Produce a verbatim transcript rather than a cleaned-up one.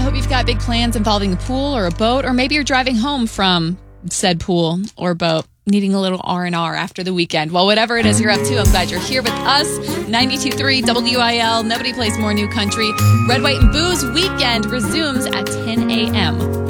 hope you've got big plans involving the pool or a boat, or maybe you're driving home from said pool or boat, needing a little R and R after the weekend. Well, whatever it is you're up to, I'm glad you're here with us. ninety-two point three W I L. Nobody plays more new country. Red, White, and Booze weekend resumes at ten a.m.